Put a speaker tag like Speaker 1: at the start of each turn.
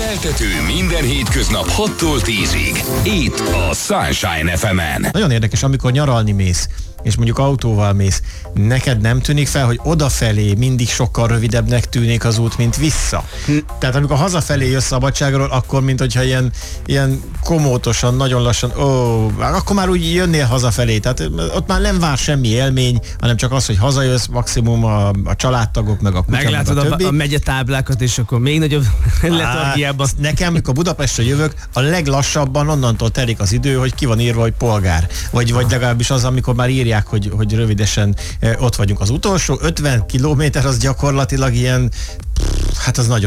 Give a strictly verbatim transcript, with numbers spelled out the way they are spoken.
Speaker 1: Keltető minden hétköznap hattól tízig. Itt a Sunshine ef emen.
Speaker 2: Nagyon érdekes, amikor nyaralni mész, és mondjuk autóval mész, neked nem tűnik fel, hogy odafelé mindig sokkal rövidebbnek tűnik az út, mint vissza? Hm. Tehát amikor hazafelé jössz szabadságról, akkor mint hogyha ilyen, ilyen komótosan, nagyon lassan, ó, akkor már úgy jönnél hazafelé. Tehát ott már nem vár semmi élmény, hanem csak az, hogy hazajössz, maximum a, a családtagok, meg a kutya,
Speaker 3: meglátod
Speaker 2: meg a többi.
Speaker 3: a, a megyetáblákat, és akkor még nagyobb letargiában.
Speaker 2: Nekem, amikor Budapestre jövök, a leglassabban onnantól telik az idő, hogy ki van írva, hogy polgár. Vagy, vagy legalábbis az, amikor már írják, hogy, hogy rövidesen eh, ott vagyunk. Az utolsó ötven kilométer az gyakorlatilag ilyen, pff, hát az nagyon